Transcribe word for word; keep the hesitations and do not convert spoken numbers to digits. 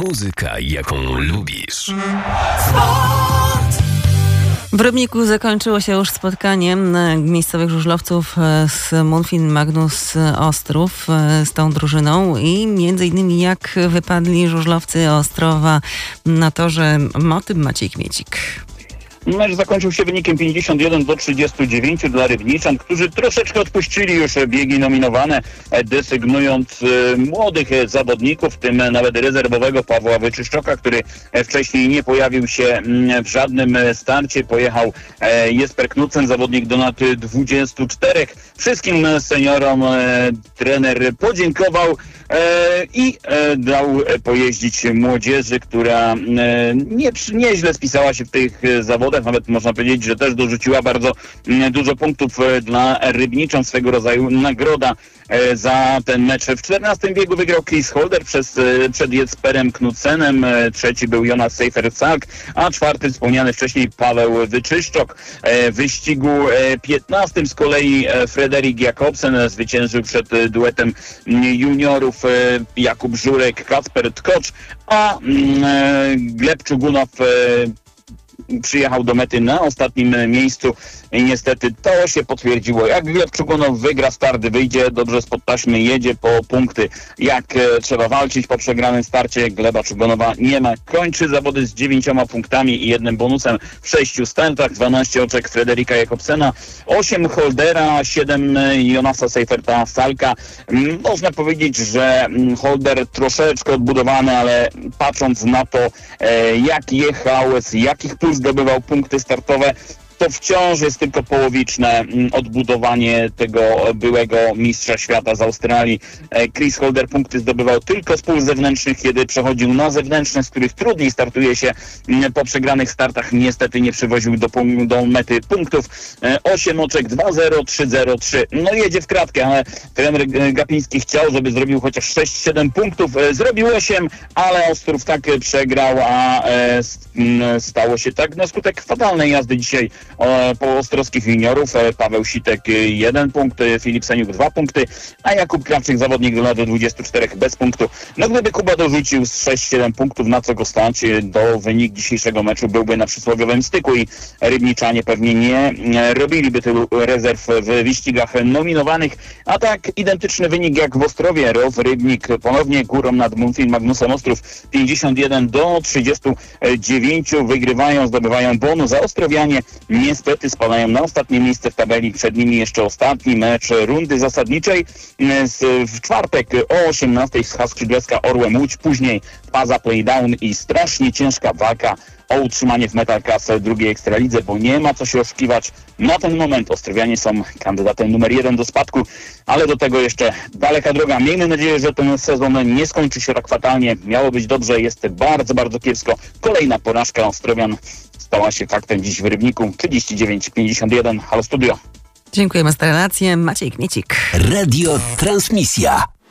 Muzyka, jaką lubisz. W Rybniku zakończyło się już spotkanie miejscowych żużlowców z Monfin Magnus Ostrów z tą drużyną i między innymi jak wypadli żużlowcy Ostrowa na torze Motym. Maciej Kmiecik. Mecz zakończył się wynikiem pięćdziesiąt jeden do trzydziestu dziewięciu dla Rybniczan, którzy troszeczkę odpuścili już biegi nominowane, desygnując młodych zawodników, w tym nawet rezerwowego Pawła Wyczyszczoka, który wcześniej nie pojawił się w żadnym starcie. Pojechał Jesper Knudsen, zawodnik do lat dwudziestu czterech. Wszystkim seniorom trener podziękował i dał pojeździć młodzieży, która nie, nieźle spisała się w tych zawodach. Nawet można powiedzieć, że też dorzuciła bardzo dużo punktów dla Rybniczan, swego rodzaju nagroda za ten mecz. W czternastym biegu wygrał Chris Holder przez, przed Jesperem Knudsenem, trzeci był Jonas Seifer-Salk, a czwarty wspomniany wcześniej Paweł Wyczyszczok. W wyścigu piętnastym z kolei Frederik Jakobsen zwyciężył przed duetem juniorów Jakub Żurek, Kacper Tkocz, a Gleb Czugunow przyjechał do mety na ostatnim miejscu i niestety to się potwierdziło. Jak Gleb Czugunow wygra start, wyjdzie dobrze spod taśmy, jedzie po punkty. Jak e, trzeba walczyć po przegranym starcie, Gleba Czugunowa nie ma. Kończy zawody z dziewięcioma punktami i jednym bonusem w sześciu startach. dwanaście oczek Frederika Jakobsena, osiem Holdera, siedem Jonasa Seiferta Salka. Można powiedzieć, że Holder troszeczkę odbudowany, ale patrząc na to, e, jak jechał, z jakich plus zdobywał punkty startowe, to wciąż jest tylko połowiczne odbudowanie tego byłego mistrza świata z Australii. Chris Holder punkty zdobywał tylko z pól zewnętrznych, kiedy przechodził na zewnętrzne, z których trudniej startuje się po przegranych startach. Niestety nie przywoził do, do mety punktów. osiem oczek, dwa zero, trzy zero, trzy. No jedzie w kratkę, ale trener Gapiński chciał, żeby zrobił chociaż sześć siedem punktów. Zrobił osiem, ale Ostrów tak przegrał, a stało się tak na skutek fatalnej jazdy dzisiaj po ostrowskich juniorów. Paweł Sitek jeden punkt, Filip Seniuk dwa punkty, a Jakub Krawczyk, zawodnik do lat dwudziestu czterech, bez punktu. No gdyby Kuba dorzucił z sześć siedem punktów, na co go stać, do wynik dzisiejszego meczu byłby na przysłowiowym styku i Rybniczanie pewnie nie robiliby tylu rezerw w wyścigach nominowanych. A tak identyczny wynik jak w Ostrowie. Row Rybnik ponownie górą nad Monfin Magnusem Ostrów, pięćdziesiąt jeden do trzydziestu dziewięciu wygrywają, zdobywają bonus, a Ostrowianie niestety spadają na ostatnie miejsce w tabeli. Przed nimi jeszcze ostatni mecz rundy zasadniczej w czwartek o osiemnastej z Skrzydlecka Orłem Łódź, później faza playdown i strasznie ciężka walka o utrzymanie w Metal Class drugiej Ekstralidze, bo nie ma co się oszukiwać. Na ten moment Ostrowianie są kandydatem numer jeden do spadku, ale do tego jeszcze daleka droga. Miejmy nadzieję, że ten sezon nie skończy się tak fatalnie. Miało być dobrze, jest bardzo, bardzo kiepsko. Kolejna porażka Ostrowian stała się faktem dziś w Rybniku. trzydzieści dziewięć pięćdziesiąt jeden. Halo Studio. Dziękujemy za relację. Maciej Kmiecik. Radio Transmisja.